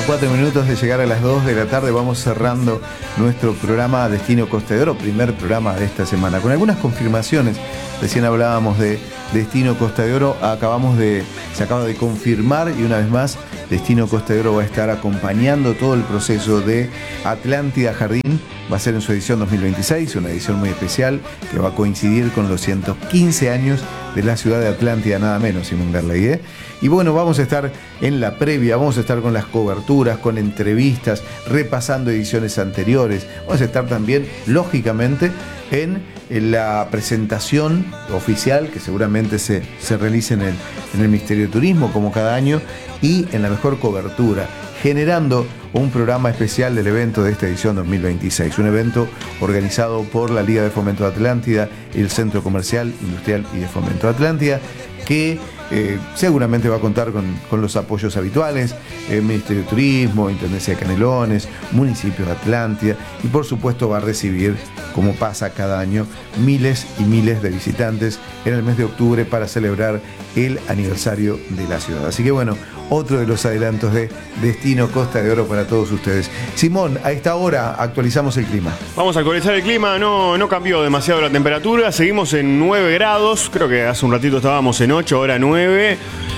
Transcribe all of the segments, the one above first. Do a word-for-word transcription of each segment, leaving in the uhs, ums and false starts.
a cuatro minutos de llegar a las dos de la tarde. Vamos cerrando nuestro programa Destino Costa de Oro, primer programa de esta semana, con algunas confirmaciones. Recién hablábamos de Destino Costa de Oro, acabamos de, se acaba de confirmar y una vez más Destino Costa de Oro va a estar acompañando todo el proceso de Atlántida Jardín. Va a ser en su edición dos mil veintiséis, una edición muy especial que va a coincidir con los ciento quince años de la ciudad de Atlántida, nada menos, Simón Garley, ¿eh? Y bueno, vamos a estar en la previa, vamos a estar con las coberturas, con entrevistas, repasando ediciones anteriores. Vamos a estar también, lógicamente, en la presentación oficial que seguramente se, se realice en el, en el Ministerio de Turismo, como cada año, y en la mejor cobertura, generando un programa especial del evento de esta edición dos mil veintiséis, un evento organizado por la Liga de Fomento de Atlántida, el Centro Comercial, Industrial y de Fomento de Atlántida, que eh, seguramente va a contar con, con los apoyos habituales, el Ministerio de Turismo, Intendencia de Canelones, Municipio de Atlántida, y por supuesto va a recibir, como pasa cada año, miles y miles de visitantes en el mes de octubre para celebrar el aniversario de la ciudad. Así que bueno, otro de los adelantos de Destino Costa de Oro para todos ustedes. Simón, a esta hora actualizamos el clima. Vamos a actualizar el clima, no, no cambió demasiado la temperatura, seguimos en nueve grados, creo que hace un ratito estábamos en ocho, ahora nueve.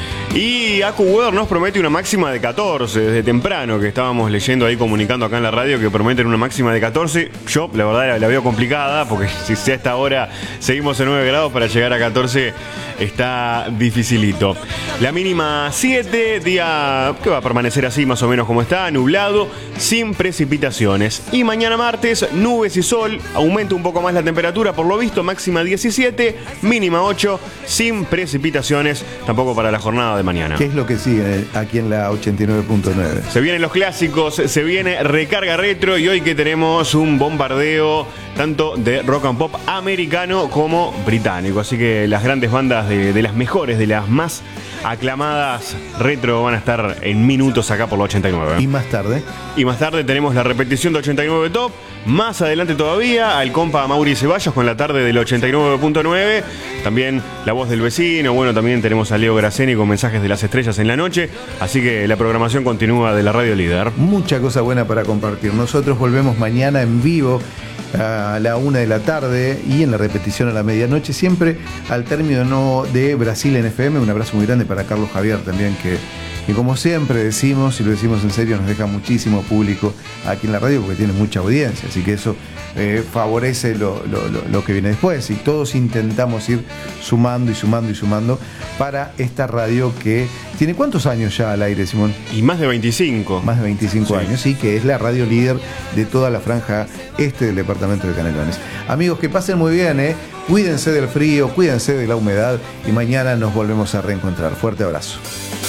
Y AccuWeather nos promete una máxima de catorce, desde temprano que estábamos leyendo ahí, comunicando acá en la radio que prometen una máxima de catorce. Yo, la verdad, la, la veo complicada, porque si a esta hora seguimos en nueve grados, para llegar a catorce está dificilito. La mínima siete, día que va a permanecer así más o menos como está, nublado, sin precipitaciones. Y mañana martes, nubes y sol, aumenta un poco más la temperatura, por lo visto, máxima diecisiete, mínima ocho, sin precipitaciones, tampoco para la jornada de mañana. ¿Qué es lo que sigue aquí en la ochenta y nueve punto nueve? Se vienen los clásicos, se viene Recarga Retro, y hoy que tenemos un bombardeo tanto de rock and pop americano como británico. Así que las grandes bandas de, de las mejores, de las más aclamadas retro van a estar en minutos acá por la ochenta y nueve. ¿Y más tarde? Y más tarde tenemos la repetición de ochenta y nueve Top. Más adelante todavía al compa Mauri Ceballos con la tarde del ochenta y nueve punto nueve. También La Voz del Vecino. Bueno, también tenemos a Leo Graceni con Mensajes de las Estrellas en la noche. Así que la programación continúa de la Radio Líder. Mucha cosa buena para compartir. Nosotros volvemos mañana en vivo a la una de la tarde y en la repetición a la medianoche, siempre al término de Brasil en F M. Un abrazo muy grande para Carlos Javier también, que, que como siempre decimos, y lo decimos en serio, nos deja muchísimo público aquí en la radio porque tiene mucha audiencia, así que eso eh, favorece lo, lo, lo, lo que viene después, y todos intentamos ir sumando y sumando y sumando para esta radio que tiene ¿cuántos años ya al aire, Simón? Y más de veinticinco. Más de veinticinco sí. años, sí, que es la radio líder de toda la franja este del departamento de Canelones. Amigos, que pasen muy bien, ¿eh? Cuídense del frío, cuídense de la humedad, y mañana nos volvemos a reencontrar. Fuerte abrazo.